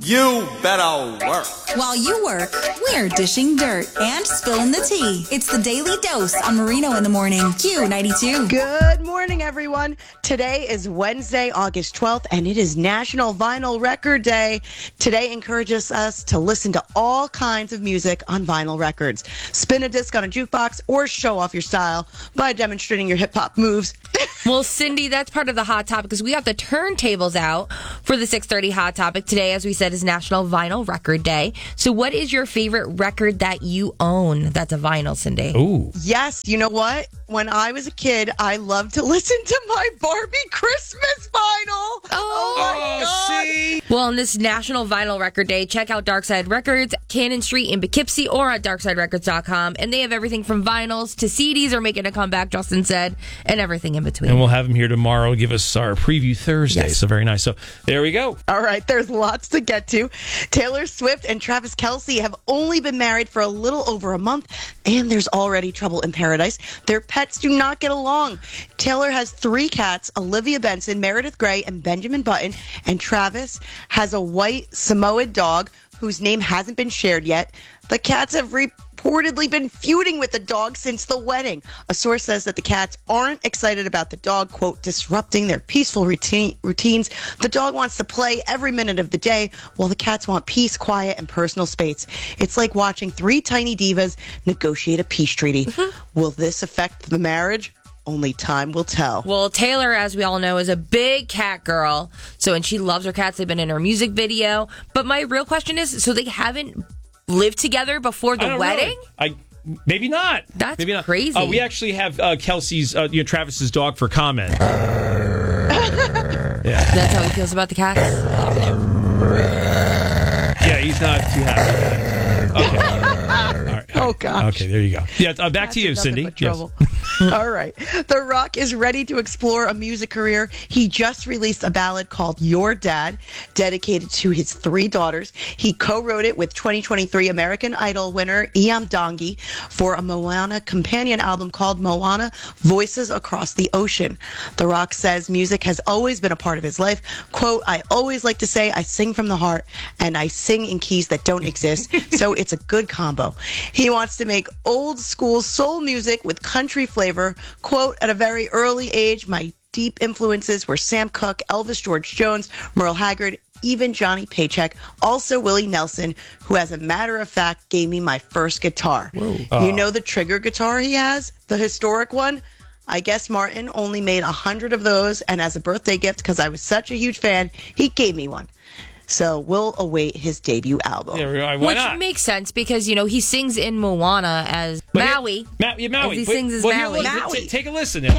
You better work. While you work, we're dishing dirt and spilling the tea. It's the Daily Dose on Marino in the Morning, Q92. Good morning, everyone. Today is Wednesday, August 12th, and it is National Vinyl Record Day. Today encourages us to listen to all kinds of music on vinyl records. Spin a disc on a jukebox or show off your style by demonstrating your hip-hop moves. Well, Cindy, that's part of the Hot Topic because we got the turntables out for the 6:30 Hot Topic. Today, as we said, is National Vinyl Record Day. So what is your favorite record that you own that's a vinyl, Cindy? Ooh. Yes, you know what? When I was a kid, I loved to listen to my Barbie Christmas vinyl. Oh my God. See? Well, on this National Vinyl Record Day, check out Darkside Records, Cannon Street in Poughkeepsie, or at darksiderecords.com. And they have everything from vinyls to CDs are making a comeback, Justin said, and everything in between. And we'll have him here tomorrow, give us our preview Thursday. Yes. So very nice. So there we go. All right, there's lots to get to. Taylor Swift and Travis Kelce have only been married for a little over a month, and there's already trouble in paradise. Their pets do not get along. Taylor has 3 cats, Olivia Benson, Meredith Grey, and Benjamin Button, and Travis has a white Samoyed dog whose name hasn't been shared yet. The cats have reportedly been feuding with the dog since the wedding. A source says that the cats aren't excited about the dog, quote, disrupting their peaceful routines. The dog wants to play every minute of the day, while the cats want peace, quiet, and personal space. It's like watching 3 tiny divas negotiate a peace treaty. Will this affect the marriage? Only time will tell. Well, Taylor, as we all know, is a big cat girl. And she loves her cats. They've been in her music video. But my real question is, so they haven't lived together before the wedding? Maybe not. That's maybe not. crazy. We actually have Kelsey's, Travis's dog for comment. Yeah. That's how he feels about the cats? Yeah, he's not too happy. Okay. All right. Oh, gosh. Okay, there you go. Yeah, back to you, Cindy. But trouble. All right. The Rock is ready to explore a music career. He just released a ballad called Your Dad, dedicated to his 3 daughters. He co-wrote it with 2023 American Idol winner Iam Dongi for a Moana companion album called Moana Voices Across the Ocean. The Rock says music has always been a part of his life. Quote, I always like to say I sing from the heart and I sing in keys that don't exist, so it's a good combo. He wants to make old school soul music with country flavor. Quote, at a very early age, my deep influences were Sam Cooke, Elvis George Jones, Merle Haggard, even Johnny Paycheck, also Willie Nelson, who, as a matter of fact, gave me my first guitar. You know the Trigger guitar he has? The historic one? I guess Martin only made 100 of those, and as a birthday gift, because I was such a huge fan, he gave me one. So we'll await his debut album. Yeah, why Which not? makes sense because, he sings in Moana as Maui. Maui. As he sings as Maui. Take a listen.